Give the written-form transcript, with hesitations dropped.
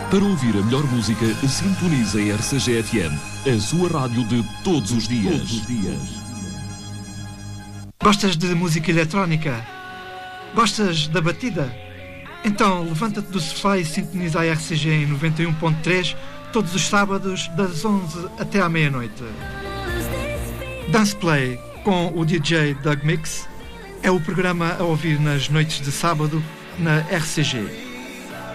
Para ouvir a melhor música, sintonize a RCG FM, a sua rádio de todos os dias. Gostas de música eletrónica? Gostas da batida? Então levanta-te do sofá e sintoniza a RCG em 91.3 todos os sábados das 11 até à meia-noite. Dance Play com o DJ Doug Mix é o programa a ouvir nas noites de sábado na RCG.